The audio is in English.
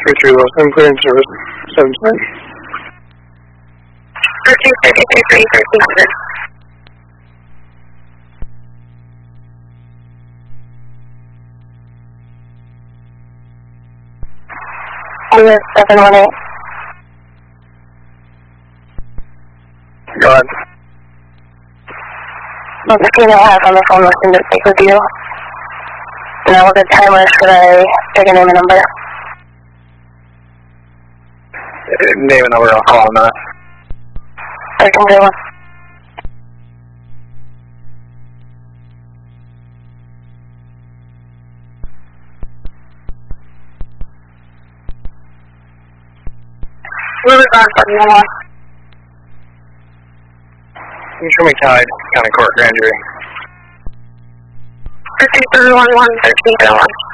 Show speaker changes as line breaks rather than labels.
33 Wilson, clear in service, 710.
1333, 1300. US 718.
Go ahead.
Well, the team I have on the phone looking to speak with you. Now with the timer, should I take a name and number?
Name and number, I'll call on that.
1301. Moving on for now.
Show me Tide, County Court, Grand Jury.
1331, 1301.